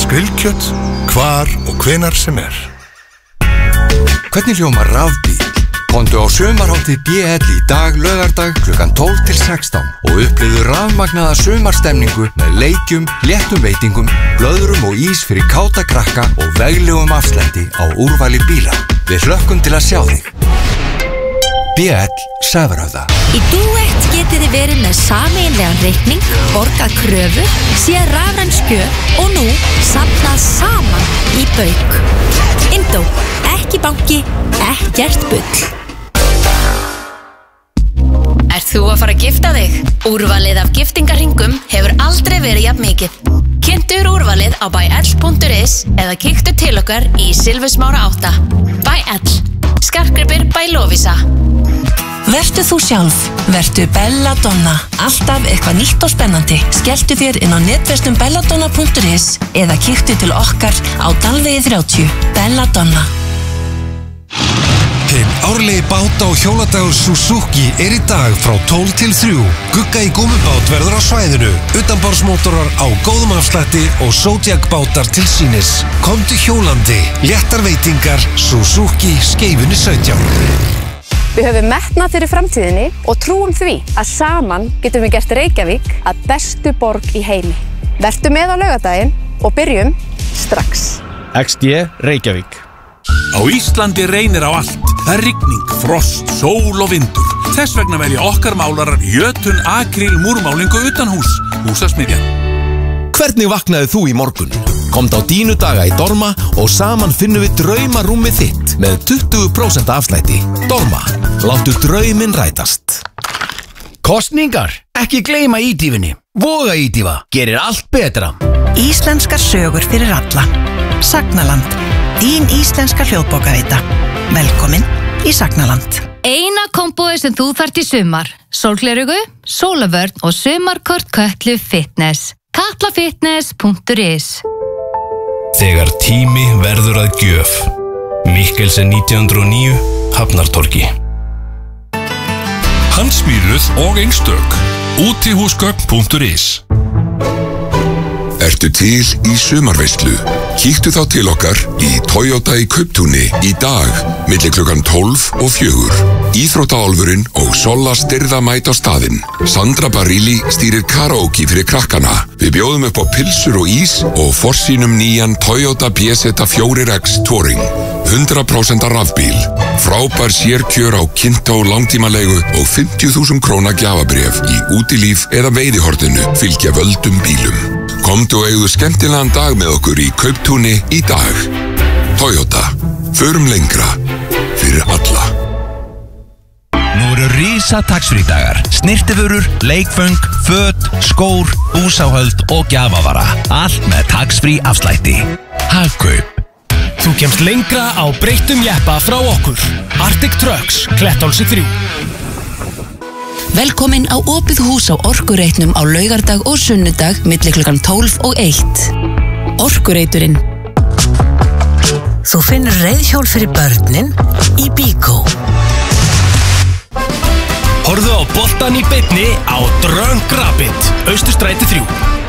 Íslands grillkjöt, hvar og hvenar sem Hvernig hljómar rafbíl? Komdu á sumarhátíð BL í dag, laugardag, klukkan 12 til 16 og upplifðu rafmagnaða sumarstemningu með leikjum, léttum veitingum, blöðrum og ís fyrir káta krakka og veglegum afslætti á úrvali bíla. Við hlökkum til að sjá þig. BL Sævarhöfða. Í Duett getið þið verið með sameiginlegan reikning, borgað kröfur, séð rafræn skjöl og nú safnað saman í bauk. Indó, ekki banki, ekkert bull. Ert þú að fara að gifta þig? Úrvalið af giftingarhringum hefur aldrei verið jafn mikið. Kynntur úrvalið á byl.is eða kíktu til okkar í Silfusmára 8. Byl. Skartgripir by Lovisa. Vertu þú sjálf, vertu Belladonna. Alltaf eitthvað nýtt og spennandi. Skelltu þér inn á netverslun belladonna.is eða kíktu til okkar á Dalvegi 30. Belladonna. Hinn árlegi báta- og hjóladagur Suzuki í dag frá 12 til 3. Gugga í gúmmubát verður á svæðinu, utanborðsmótorar á góðum afslætti og Zodiac bátar til sýnis. Komdu hjólandi, léttar veitingar, Suzuki Skeifunni 17. Við höfum metnað fyrir framtíðinni og trúum því að saman getum við gert Reykjavík að bestu borg í heimi. Vertu með á laugardaginn og byrjum strax. XD Reykjavík. Á Íslandi reynir á allt. Það rigning, frost, sól og vindur. Þess vegna velja okkar málarar Jötun Akryl múrmálingu utan hús, Húsasmiðjan. Hvernig vaknaði þú í morgun? Komdu á Dínu daga í Dorma og saman finnum við draumarúmið þitt með 20% afslætti. Dorma, láttu drauminn rætast. Kosningar, ekki gleyma ídýfinni. Voga ídýfa, gerir allt betra. Íslenskar sögur fyrir alla. Sagnaland. Þín íslenska hljóðbókaveita. Velkomin í Sagnaland. Eina kombóið sem þú þarft í sumar. Sólglerugu, sólavörn og sumarkort Kötlu Fitness. katlafitness.is. Þegar tími verður að gjöf. Mikkelsen 1909, Hafnartorgi. Handsmíruð og einstök. Útihúsgögn.is. Ertu til í sumarveislu? Kíktu þá til okkar í Toyota í Kauptúni í dag milli klukkan 12 og 4. Íþróttaálfurinn og Solla styrða mæta á staðinn. Sandra Barilli stýrir karaoke fyrir krakkana. Við bjóðum upp á pilsur og ís og forsýnum nýjan Toyota BZ4X Touring. 100% rafbíl. Frábær sérkjör á kynnta og langtímalegu og 50.000 króna gjafabréf í útilíf eða veiðihorninu fylgja völdum bílum. Komdu og eigðu skemmtilegan dag með okkur í Kauptúni í dag. Toyota. Förum lengra. Fyrir alla. Nú eru risa tax-free-dagar. Snirtiförur, leikföng, föt, skór, húsáhöld og gjafavara. Allt með tax-free afslætti. Hagkaup. Þú kemst lengra á breyttum jeppa frá okkur. Arctic Trucks, Kletthálsi 3. Velkomin á opið hús á Orkureitnum á laugardag og sunnudag milli klukkan 12 og 1. Orkureiturinn. Þú finnur reiðhjól fyrir börnin í Bíkó. Horfðu á boltan í beinni á Drunk Rapid, Austurstræti 3.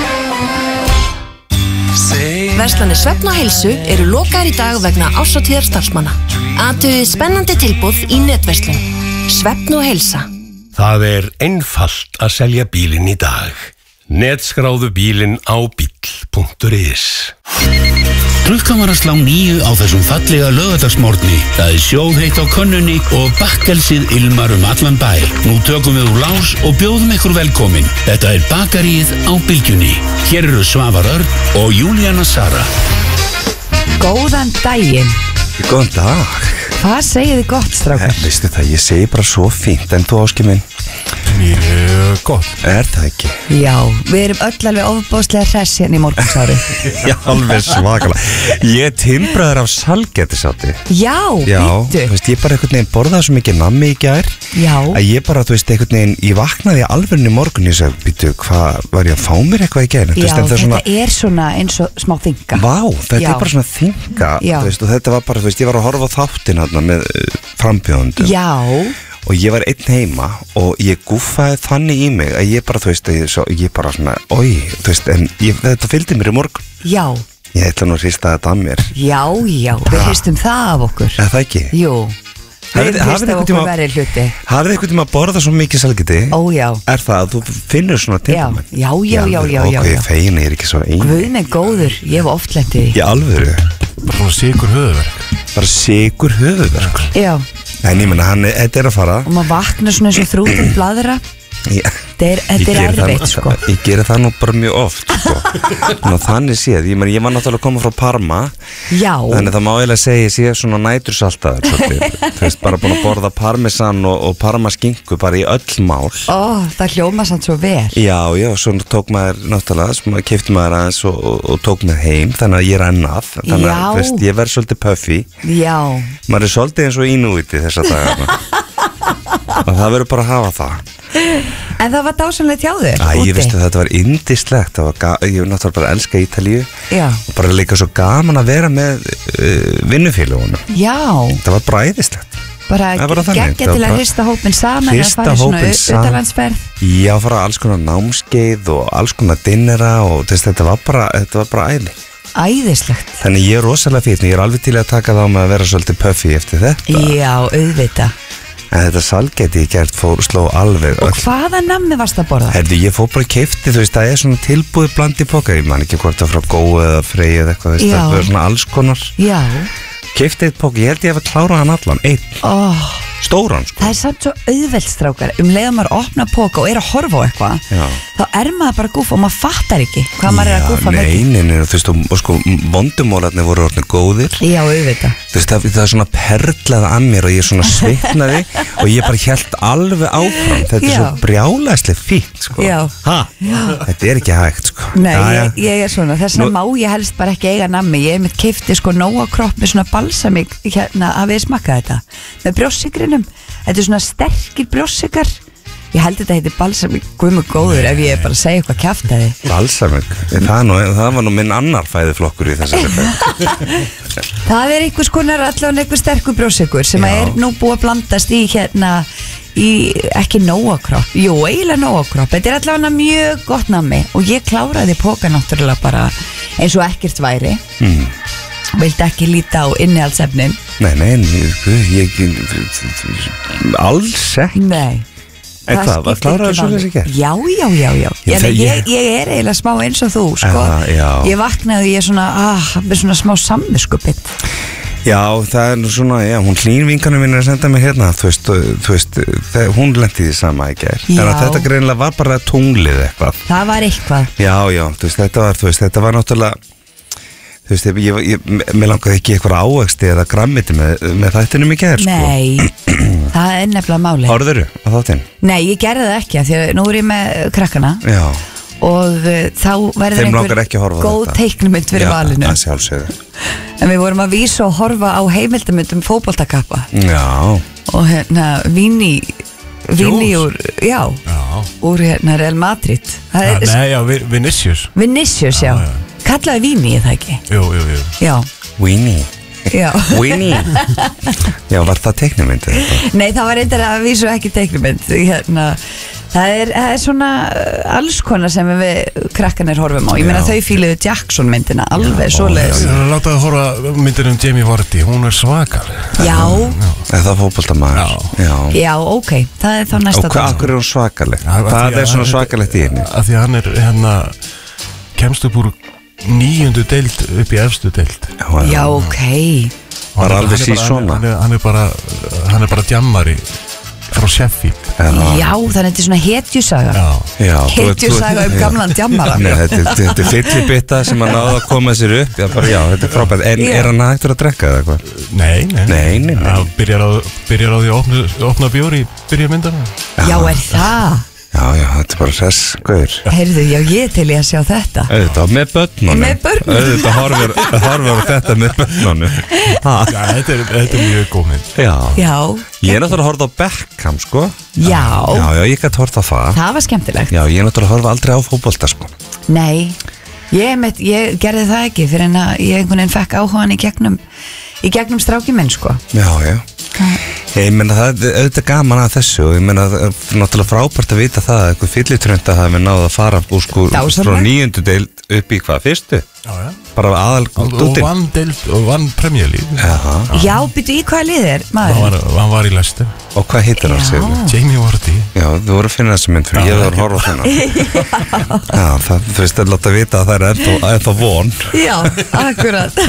Verslanir Svefn og Heilsu eru lokaðar í dag vegna árshátíðar starfsmanna. Athugið spennandi tilboð í netverslun. Svefn og Heilsa. Það einfalt að selja bílinn í dag. Netskráðu bílinn á bíl.is. Klukkan var að slá 9 á þessum fallega laugardagsmorgni. Það sjóðheitt á könnunni og bakkelsið ilmar allan bæ. Nú tökum við úr lás og bjóðum ykkur velkomin. Þetta bakaríið á Bylgjunni. Hér eru Svavar Örn og Júlíana Sara. Góðan daginn. Góðan dag. Hvað segið þið gott, strákar? Veistu það, ég segi bara svo fínt, en þú, Áski minn? Mjög gott. Það ekki? Já, við erum öll alveg ofboðslega hress hérna í morgunsári. Já, alveg svakalega. Ég timbraður af salgetissáti. Já, þú veist, ég bara einhvern veginn borðaði svo mikið nammi í gær. Já. Að ég bara, þú veist, einhvern veginn, ég vaknaði í alvörinu í morgun, ég sagði, býtu, hvað, var ég að fá mér eitthvað í gær? Já, þetta er svona eins og smá þinga. Vá, þetta er bara svona þinga, þú veist, og þetta var bara, þú veist, ég var að horfa á þáttinn hérna með frambjóðundum. Já. Og ég var einn heima og ég gúffaði þannig í mig að ég bara, þú veist, ég bara svona, þú veist, en þetta fylgdi mér í morgun. Já. Ég ætla nú að hrista þetta að mér. Já, við hristum það af okkur. Er það ekki? Jú, við hristum okkur verið hluti. Hafið eitthvað tíma að borða svo mikið sælgæti? Ó, já. Er það að þú finnur svona temperament? Já. Ok, ég fegin, ég er ekki svo ein. Guð mig góður, ég hef oft lent í því. Í alvöru? Bara sigur höfuðverk. Bara sigur höfuðverk? Já. En ég menna, þetta er að fara. Og maður vaknar svona eins og þrútin bladra. Þetta er erfitt sko. Ég geri það nú bara mjög oft sko. Þannig séð, ég var náttúrulega að koma frá Parma. Já. Þannig það má eiginlega segja ég sé svona nætursaltaður. Þú veist, bara búin að borða parmesan og parmaskinku bara í öll mál. Það hljóma samt svo vel. Já, svo tók maður náttúrulega, keypti maður aðeins og tók með heim. Þannig að ég er ennað. Þannig að þú veist, ég verð svolítið puffy. Já. Maður er svolítið eins og Inúiti þessa dagana. Og það verður bara að hafa það. En það var dásamlegt hjá þér Ég veistu að þetta var yndislegt. Ég var náttúrulega bara að elska Ítalíu. Já. Og bara líka svo gaman að vera með vinnufélagunum. Já. Það var bara æðislegt. Bara geggja til að hrista hópin saman. Hrista hópin saman. Utanlandsferð. Já, fara alls konar námskeið og alls konar dinnera. Og þetta var bara æði. Æðislegt. Þannig ég er rosalega fyrir. Ég er alveg til að taka þá með að vera svolítið puffy eftir þetta. Já, auðvitað. En þetta salgæti ég gert sló alveg. Og hvaða nammi varst að borða? Herðu, ég fór bara að keypti, þú veist, það er svona tilbúið bland í poka. Ég man ekki hvort það frá Gói eða Frey eða eitthvað, það er svona alls konar. Já. Keypti eitt poka, ég held ég hef að klára hann allan, einn. Stóran sko. Það er samt svo auðvelt strákar. Leið maður opna poka og er að horfa á eitthvað, þá er maður bara að gúfa og maður fattar ekki hvað maður er að gúfa með. Nei, þú veist, og sko vondumólarnir voru orðnir góðir. Já, auðvitað. Þú veist, það er svona perlaði að mér og ég svona svitnaði og ég bara hélt alveg áfram. Þetta er svo brjálæslega fínt sko. Já. Þetta er ekki hægt sko. Nei, ég er svona, þess vegna má ég helst bara ekki eiga nammi. Ég hef mitt keypti sko Nóa Kropp með svona balsamík, að við smakka þetta með brjóssikrinum. Þetta er svona sterkir brjóssikar. Ég held þetta heiti balsamík, guð mig góður ef ég bara segja eitthvað kjaftaði. Balsamík, það var nú minn annar fæðuflokkur í þessari Það er einhvers konar allavega einhver sterkur brjóssikur sem er nú búið að blandast í í ekki Nóa Kropp, jú eiginlega Nóa Kropp. Þetta er allavega mjög gott nammi og ég kláraði póka náttúrulega bara eins og ekkert væri. Vildi ekki líta á innihaldsefnin. Nei, alls ekki. Nei. En hvað, var kláraði svo þessi gerð? Já. Ég er eiginlega smá eins og þú, sko. Ég vaknaði og ég svona, með svona smá samviskupitt. Já, það er nú svona, hún Hlín-vinkanum minn er að senda mig hérna, þú veist, hún lenti því sama í gerð. Þannig að þetta greinilega var bara tunglið eitthvað. Það var eitthvað. Já, þú veist, þetta var náttúrulega, þú veist, mér langaði ekki eitthvað ávexti eða grammiti með þættinum í gerð, sko. Nei, það er nefnilega máli. Horfðirðu á þáttinn? Nei, ég gerði það ekki, því að nú er ég með krakkana. Já. Og þá verður einhver góð teiknumynd fyrir valinu. Já, það sjálfsögðu. En við vorum að vísa og horfa á heimildamyndum fótboltakappa. Já. Og Vini úr, úr Real Madrid. Nei, Vinicius. Vinicius, já. Kallaði Vini, það ekki? Jú. Já. Vini. Já. Vini. Já, var það teiknumynd? Nei, það var eitthvað að vísu ekki teiknumynd. Það er svona alls konar sem við krakkanir horfum á. Ég meina þau fíluðu Jackson myndina alveg svoleiðis. Láta það horfa myndin Jamie Vardy, hún er svakar. Já. Er það fótboltamaður? Já, ok, það er þá næsta. Og hvað er hún svakaleg? Hvað er svona svakalegt í henni? Af því að hann er kemst upp úr 9. deild upp í efstu deild. Já, ok. Var alveg síð svona. Hann er bara djammari frá Sheffield. Já, þannig að þetta er svona hetjusaga. Hetjusaga gamlan djammara. Nei, þetta er fyllibitta sem hann náði að koma sér upp. Já, þetta er frábært. En er hann hægtur að drekka það eitthvað? Nei. Það byrjar á því að opna bjór í byrjamyndana. Já, er það? Já, þetta er bara hress-gaur. Heyrðu, já, ég til ég að sjá þetta. Auðvitað, með börnunum. Auðvitað horfur á þetta með börnunum. Þetta er mjög góð mynd. Já. Ég er náttúrulega að horfa á Beckham, sko. Já, ég gæti horfa á það. Það var skemmtilegt. Já, ég er náttúrulega að horfa aldrei á fótbolta, sko. Nei, ég gerði það ekki fyrir en að ég einhvern veginn fekk áhugan í gegnum strákinn minn, sko. Já. Ég meina það er auðvitað gaman að þessu og ég meina það er náttúrulega frábært að vita það að eitthvað fyllitrönda hafi náð að fara úr sko frá 9. deild upp í hvað, 1? Já. Bara aðal Og vann deild og vann Premier League. Já, byrju í hvaða lið er maður? Hann var í Leicester. Og hvað heitir hann sig? Jamie Vardy. Já, þú voru að finna þessa mynd fyrir, ég var að horfa á þennan. Já, það, þú veist að láta vita að það er ennþá von. Já, akkurat.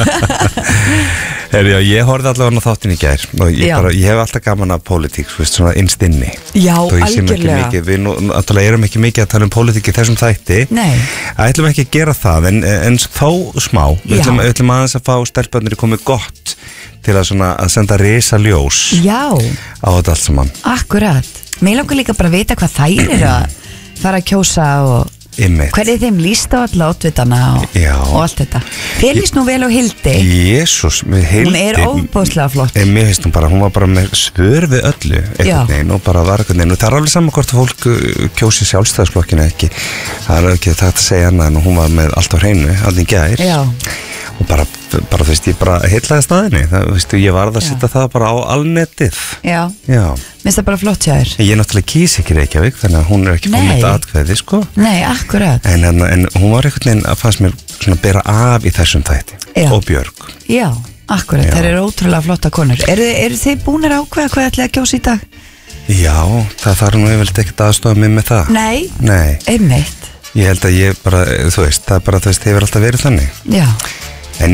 Já, ég horfði allavega á þáttin í gær og ég hef alltaf gaman af pólitík, þú veist, svona innst inni. Já, algjörlega. Við náttúrulega erum ekki mikið að tala um pólitík í þessum þætti. Nei. Ætlum ekki að gera það, en þó smá. Við ætlum aðeins að fá stelpöndurinn komið gott til að senda risa ljós á þetta allt saman. Akkurat. Mér langar líka bara að vita hvað þær eru að fara að kjósa og hvernig þeim líst á alla oddvitana og allt þetta. Þér líst nú vel á Hildi. Jésús, með Hildi. Hún er óbúslega flott. Mér finnst hún var bara með svör við öllu einhvern veginn og bara var einhvern veginn og það er alveg saman hvort að fólk kjósi sjálfstæðisflokkinu ekki. Það er ekki þetta að segja annað en hún var með allt á hreinu allir í gær. Já. Og bara þú veist, ég bara heillaði staðinni það, veist, ég varð að setja það bara á alnetið. Já. Minnst það bara flott hjá þér. Ég náttúrulega kýs ekki Reykjavík þannig að hún er ekki komið þetta atkvæði sko. Nei, akkurat. En hún var einhvern veginn að fannst mér svona bera af í þessum þætti. Og Björg. Já, akkurat, þær eru ótrúlega flotta konur. Eru þið búnir að ákveða hvað ætlaði að kjósa í dag? Já, það þarf nú yfirleitt ekkert aðstofa mig með það. Nei. Einmitt. Ég held að ég bara, þú veist, það bara, þú veist, hefur alltaf verið þannig. Já. En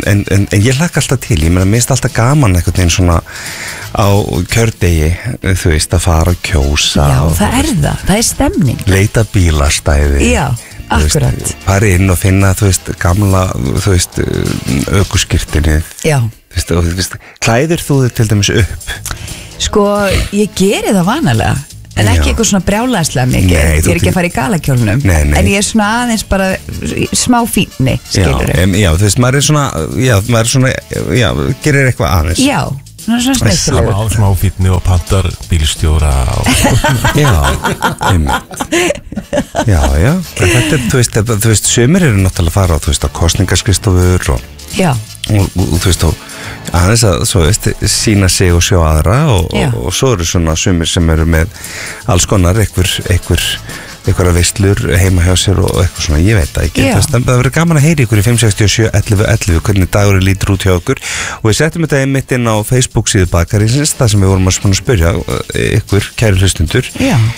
ég hlakka alltaf til, ég meina, mér finnst alltaf gaman einhvern veginn svona á kjördegi, þú veist, að fara að kjósa. Já, það er það, það er stemning. Leita bílastæði. Já, akkurat. Fara inn og finna, þú veist, gamla, þú veist, ökuskírtinni. Já. Þú veist, klæðir þú þig til dæmis upp? Sko, ég geri það vanalega. En ekki eitthvað svona brjálæðslega mikið. Ég er ekki að fara í galakjólnum. En ég er svona aðeins bara smá fínni, skilur þau. Já, þú veist, maður er svona, gerir eitthvað aðeins. Já, svona snöggulegur. Smá fínni og pantar bílstjóra. Já, einmitt. Já. Þetta er, þú veist, sumir eru náttúrulega að fara á, þú veist, á kosningaskrisstofur og... Já. Og þú veist, aðeins að svo veist, sína sig og sjá aðra og svo eru svona sumir sem eru með alls konar einhverja veislur heima hjá sér og eitthvað svona, ég veit það ekki. Það verður gaman að heyri ykkur í 567 11 hvernig dagurinn lítur út hjá okkur og við settum þetta einmitt inn á Facebook síðu Bakarísins, það sem við vorum að spyrja ykkur, kæri hlustundur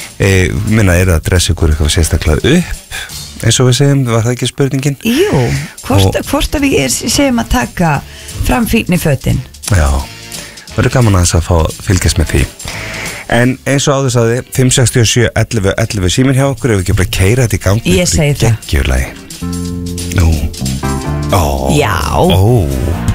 minna er að dressa ykkur eitthvað sérstaklega upp eins og við segjum, var það ekki spurningin? Jú, hvort að við segjum að taka fram fínni fötin. Já, verður gaman að þess að fá fylgjast með því. En eins og áður sagði 567 11 síminn hjá okkur, ef við ekki bara keyra þetta í gangi. Ég segi það. Geggjurlagi. Nú. Já.